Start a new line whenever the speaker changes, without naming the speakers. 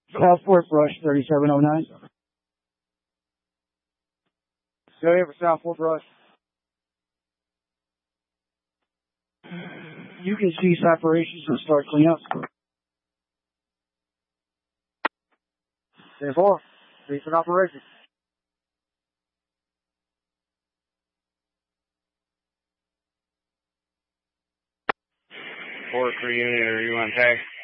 South Fort Brush 3709. Go ahead for South Fort Brush. You can cease operations and start cleanup. 10-4, cease an operation.
Fort Crew unit, are you on tag?